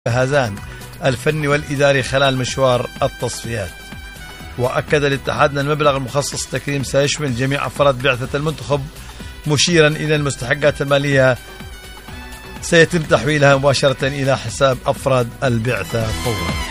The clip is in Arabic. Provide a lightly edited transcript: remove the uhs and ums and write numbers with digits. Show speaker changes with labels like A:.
A: الجهازان الفني والإداري خلال مشوار التصفيات. وأكد الاتحاد أن المبلغ المخصص للتكريم سيشمل جميع أفراد بعثة المنتخب، مشيرا إلى المستحقات المالية سيتم تحويلها مباشرة إلى حساب أفراد البعثة فورا.